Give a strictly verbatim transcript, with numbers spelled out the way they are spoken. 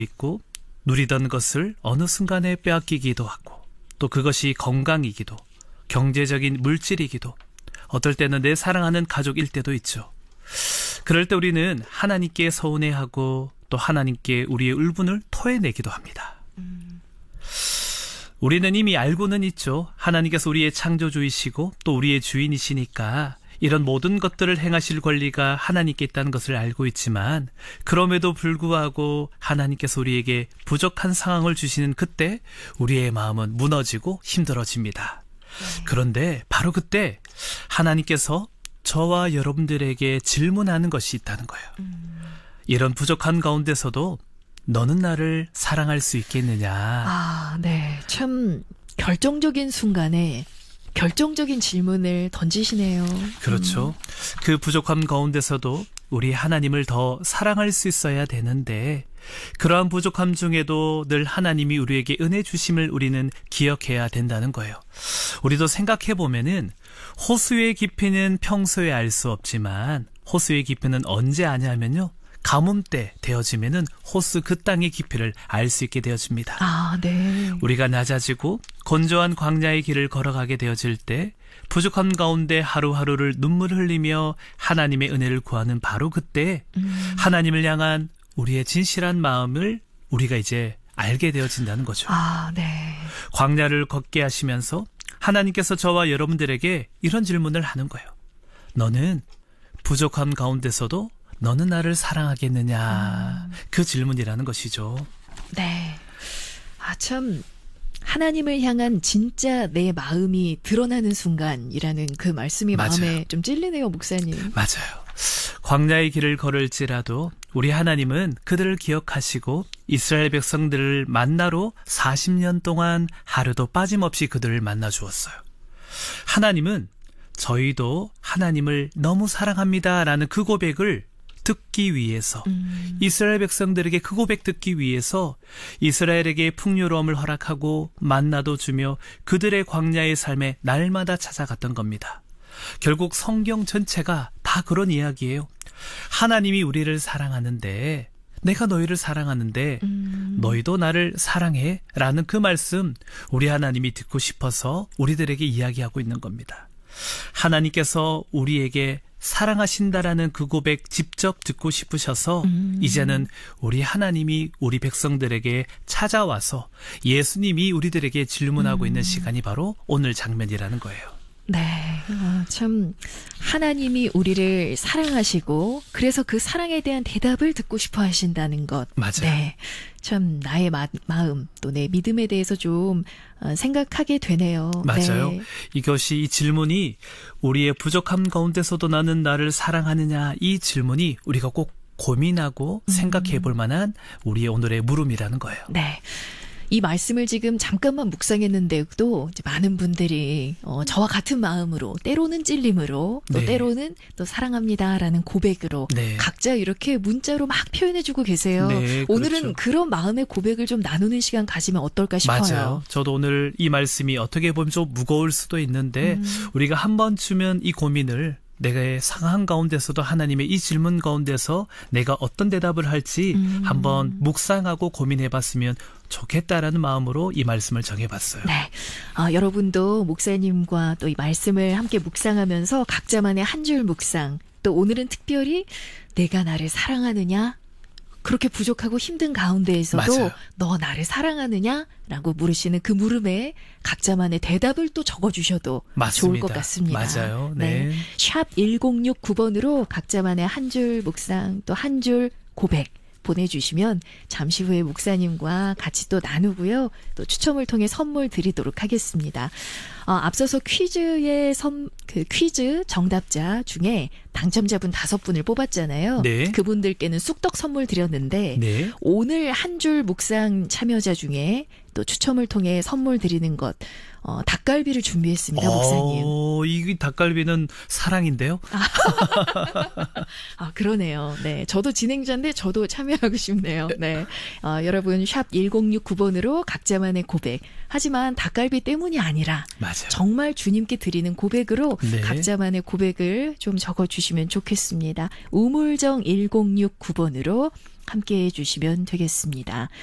있고 누리던 것을 어느 순간에 빼앗기기도 하고 또 그것이 건강이기도 경제적인 물질이기도 어떨 때는 내 사랑하는 가족일 때도 있죠. 그럴 때 우리는 하나님께 서운해하고 또 하나님께 우리의 울분을 토해내기도 합니다. 음. 우리는 이미 알고는 있죠. 하나님께서 우리의 창조주이시고 또 우리의 주인이시니까 이런 모든 것들을 행하실 권리가 하나님께 있다는 것을 알고 있지만 그럼에도 불구하고 하나님께서 우리에게 부족한 상황을 주시는 그때 우리의 마음은 무너지고 힘들어집니다. 네. 그런데 바로 그때 하나님께서 저와 여러분들에게 질문하는 것이 있다는 거예요. 음. 이런 부족한 가운데서도 너는 나를 사랑할 수 있겠느냐. 아, 네. 참 결정적인 순간에 결정적인 질문을 던지시네요. 그렇죠. 음. 그 부족함 가운데서도 우리 하나님을 더 사랑할 수 있어야 되는데 그러한 부족함 중에도 늘 하나님이 우리에게 은혜 주심을 우리는 기억해야 된다는 거예요. 우리도 생각해 보면은 호수의 깊이는 평소에 알 수 없지만 호수의 깊이는 언제 아냐면요. 가뭄 때 되어지면은 호수 그 땅의 깊이를 알 수 있게 되어집니다. 아, 네. 우리가 낮아지고 건조한 광야의 길을 걸어가게 되어질 때 부족함 가운데 하루하루를 눈물 흘리며 하나님의 은혜를 구하는 바로 그때 음. 하나님을 향한 우리의 진실한 마음을 우리가 이제 알게 되어진다는 거죠. 아, 네. 광야를 걷게 하시면서 하나님께서 저와 여러분들에게 이런 질문을 하는 거예요. 너는 부족함 가운데서도 너는 나를 사랑하겠느냐. 음. 그 질문이라는 것이죠. 네. 아, 참 하나님을 향한 진짜 내 마음이 드러나는 순간이라는 그 말씀이 맞아요. 마음에 좀 찔리네요, 목사님. 맞아요. 광야의 길을 걸을지라도 우리 하나님은 그들을 기억하시고 이스라엘 백성들을 만나러 사십 년 동안 하루도 빠짐없이 그들을 만나 주었어요. 하나님은 저희도 하나님을 너무 사랑합니다라는 그 고백을 듣기 위해서 음. 이스라엘 백성들에게 그 고백 듣기 위해서 이스라엘에게 풍요로움을 허락하고 만나도 주며 그들의 광야의 삶에 날마다 찾아갔던 겁니다. 결국 성경 전체가 다 그런 이야기예요. 하나님이 우리를 사랑하는데 내가 너희를 사랑하는데 음. 너희도 나를 사랑해 라는 그 말씀 우리 하나님이 듣고 싶어서 우리들에게 이야기하고 있는 겁니다. 하나님께서 우리에게 사랑하신다라는 그 고백 직접 듣고 싶으셔서 음. 이제는 우리 하나님이 우리 백성들에게 찾아와서 예수님이 우리들에게 질문하고 음. 있는 시간이 바로 오늘 장면이라는 거예요. 네, 아, 참 하나님이 우리를 사랑하시고 그래서 그 사랑에 대한 대답을 듣고 싶어 하신다는 것. 맞아요. 네, 참 나의 마, 마음 또 내 믿음에 대해서 좀 어, 생각하게 되네요. 맞아요. 네. 이것이 이 질문이 우리의 부족함 가운데서도 나는 나를 사랑하느냐 이 질문이 우리가 꼭 고민하고 음. 생각해 볼 만한 우리의 오늘의 물음이라는 거예요. 네. 이 말씀을 지금 잠깐만 묵상했는데도 이제 많은 분들이 어, 저와 같은 마음으로 때로는 찔림으로 또 네. 때로는 또 사랑합니다라는 고백으로 네. 각자 이렇게 문자로 막 표현해주고 계세요. 네, 오늘은 그렇죠. 그런 마음의 고백을 좀 나누는 시간 가지면 어떨까 싶어요. 맞아요. 저도 오늘 이 말씀이 어떻게 보면 좀 무거울 수도 있는데 음. 우리가 한 번쯤은 이 고민을 내가 상한 가운데서도 하나님의 이 질문 가운데서 내가 어떤 대답을 할지 음. 한번 묵상하고 고민해봤으면 좋겠다라는 마음으로 이 말씀을 정해봤어요. 네, 아, 여러분도 목사님과 또 이 말씀을 함께 묵상하면서 각자만의 한 줄 묵상 또 오늘은 특별히 내가 나를 사랑하느냐 그렇게 부족하고 힘든 가운데에서도 맞아요. 너 나를 사랑하느냐? 라고 물으시는 그 물음에 각자만의 대답을 또 적어주셔도 맞습니다. 좋을 것 같습니다. 맞아요. 네. 네. 샵 일공육구 번으로 각자만의 한 줄 묵상 또 한 줄 고백 보내주시면 잠시 후에 목사님과 같이 또 나누고요. 또 추첨을 통해 선물 드리도록 하겠습니다. 어, 앞서서 퀴즈의 선, 그 퀴즈 정답자 중에 당첨자분 다섯 분을 뽑았잖아요. 네. 그분들께는 쑥떡 선물 드렸는데 네. 오늘 한 줄 묵상 참여자 중에 또 추첨을 통해 선물 드리는 것 어, 닭갈비를 준비했습니다, 목사님. 어, 이 닭갈비는 사랑인데요? 아, 그러네요. 네. 저도 진행자인데 저도 참여하고 싶네요. 네. 어, 여러분, 샵 일공육구 번으로 각자만의 고백. 하지만 닭갈비 때문이 아니라 맞아요. 정말 주님께 드리는 고백으로 네. 각자만의 고백을 좀 적어주시면 좋겠습니다. 우물정 일공육구 번으로 함께 해주시면 되겠습니다.